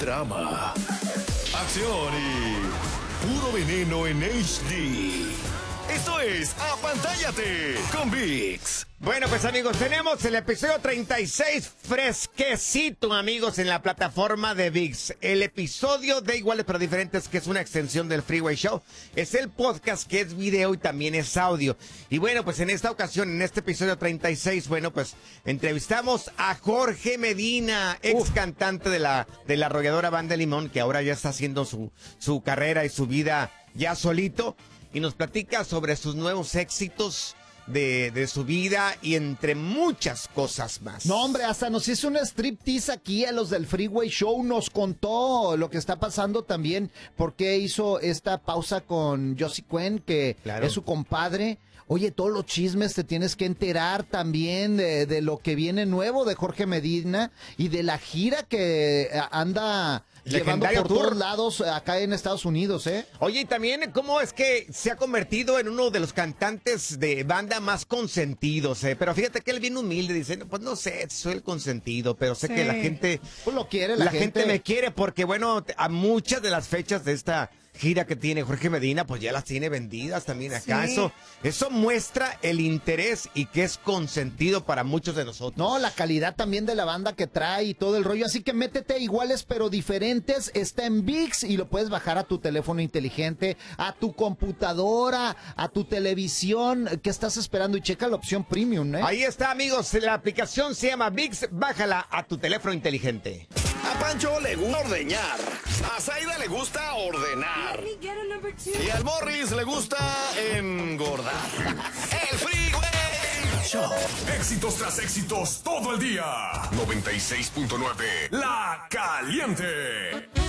drama, acción y puro veneno en HD. Esto es Apantállate con ViX. Bueno, pues amigos, tenemos el episodio 36 fresquecito, amigos, en la plataforma de ViX. El episodio de Iguales pero Diferentes, que es una extensión del Freeway Show, es el podcast que es video y también es audio. Y bueno, pues en esta ocasión, en este episodio 36, bueno, pues entrevistamos a Jorge Medina, ex cantante de la arrolladora Banda Limón, que ahora ya está haciendo su carrera y su vida ya solito. Y nos platica sobre sus nuevos éxitos de su vida y entre muchas cosas más. No, hombre, hasta nos hizo un striptease aquí a los del Freeway Show. Nos contó lo que está pasando también, por qué hizo esta pausa con Josie Cuen, que Claro. es su compadre. Oye, todos los chismes te tienes que enterar también de lo que viene nuevo de Jorge Medina y de la gira que anda llevando Legendario por tour. todos lados acá en Estados Unidos, ¿eh? Oye, y también cómo es que se ha convertido en uno de los cantantes de banda más consentidos, ¿eh? Pero fíjate que él bien humilde, dice, no, pues no sé, soy el consentido, pero sé que la gente... Pues lo quiere La gente me quiere porque, bueno, a muchas de las fechas de esta gira que tiene Jorge Medina, pues ya las tiene vendidas también acá. Sí. Eso muestra el interés y que es consentido para muchos de nosotros. No, la calidad también de la banda que trae y todo el rollo. Así que métete Iguales pero Diferentes. Está en ViX y lo puedes bajar a tu teléfono inteligente, a tu computadora, a tu televisión. ¿Qué estás esperando? Y checa la opción premium, ¿eh? Ahí está, amigos. La aplicación se llama ViX. Bájala a tu teléfono inteligente. A Pancho le gusta ordeñar. A Zaida le gusta ordenar. Y al Morris le gusta engordar. El Freeway Show. Éxitos tras éxitos todo el día. 96.9 La Caliente.